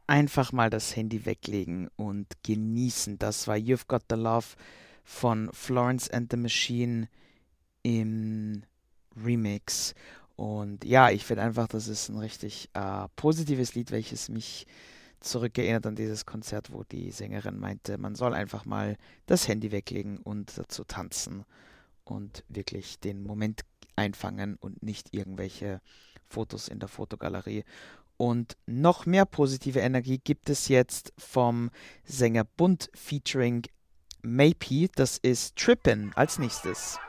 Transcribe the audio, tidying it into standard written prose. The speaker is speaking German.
einfach mal das Handy weglegen und genießen. Das war You've Got the Love von Florence and the Machine im Remix. Und ja, ich finde einfach, das ist ein richtig positives Lied, welches mich zurückerinnert an dieses Konzert, wo die Sängerin meinte, man soll einfach mal das Handy weglegen und dazu tanzen und wirklich den Moment einfangen und nicht irgendwelche Fotos in der Fotogalerie. Und noch mehr positive Energie gibt es jetzt vom Sänger Bunt featuring Maype. Das ist Trippin' als nächstes.